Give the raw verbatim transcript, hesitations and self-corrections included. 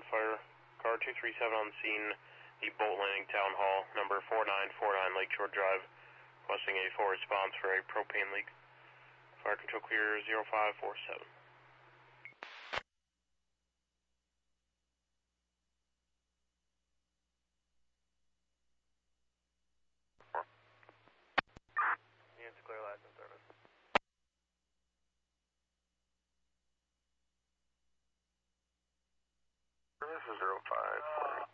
fire. Car two three seven on scene, the Bolt Landing Town Hall, number four nine four nine Lakeshore Drive, requesting a full response for a propane leak. Fire control clear zero five four seven. Units clear, license service. This is zero five four.